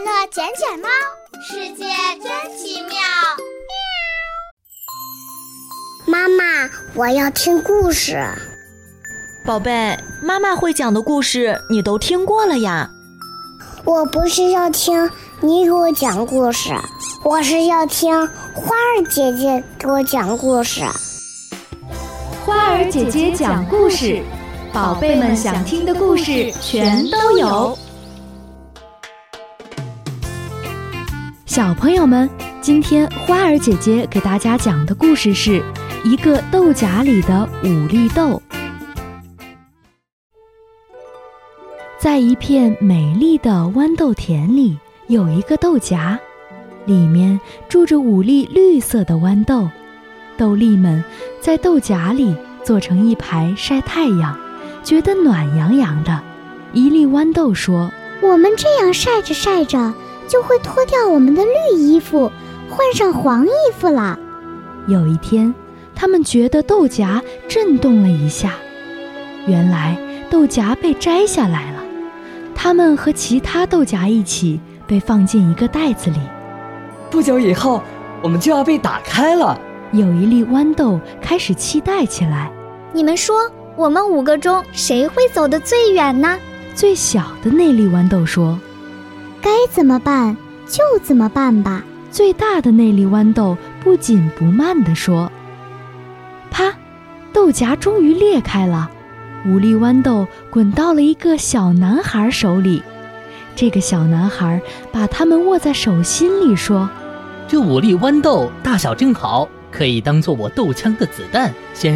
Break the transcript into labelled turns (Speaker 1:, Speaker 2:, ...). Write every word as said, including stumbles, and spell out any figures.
Speaker 1: 乐捡捡猫，世界真奇妙。
Speaker 2: 妈妈，我要听故事。
Speaker 3: 宝贝，妈妈会讲的故事你都听过了呀。
Speaker 2: 我不是要听你给我讲故事，我是要听花儿姐姐给我讲故事。
Speaker 4: 花儿姐姐讲故事，宝贝们想听的故事全都有。小朋友们，今天花儿姐姐给大家讲的故事是一个豆荚里的五粒豆。在一片美丽的豌豆田里，有一个豆荚，里面住着五粒绿色的豌豆。豆粒们在豆荚里做成一排晒太阳，觉得暖洋洋的。一粒豌豆说：
Speaker 5: 我们这样晒着晒着，就会脱掉我们的绿衣服，换上黄衣服了。
Speaker 4: 有一天，他们觉得豆荚震动了一下，原来豆荚被摘下来了。它们和其他豆荚一起被放进一个袋子里。
Speaker 6: 不久以后，我们就要被打开了。
Speaker 4: 有一粒豌豆开始期待起来。
Speaker 5: 你们说，我们五个中谁会走得最远呢？
Speaker 4: 最小的那粒豌豆说：
Speaker 5: 该怎么办就怎么办吧。
Speaker 4: 最大的那粒豌豆不紧不慢地说：啪！豆荚终于裂开了，五粒豌豆滚到了一个小男孩手里。这个小男孩把它们握在手心里说：
Speaker 7: 这五粒豌豆大小正好，可以当做我豆枪的子弹，先